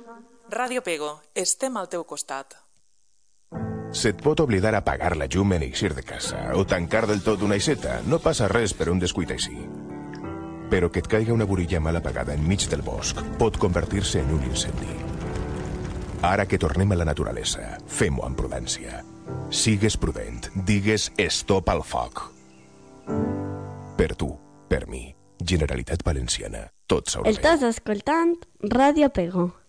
Ràdio Pego, estem al teu costat. Se't pot oblidar apagar la llum en eixir de casa o tancar del tot una aixeta. No passa res per un descuit així. Però que et caiga una burilla mal apagada enmig del bosc pot convertir-se en un incendi. Ara que tornem a la naturalesa, fem-ho amb prudència. Sigues prudent, digues stop al foc. Per tu, per mi, Generalitat Valenciana, tots s'haurà. Estàs escoltant Ràdio Pego.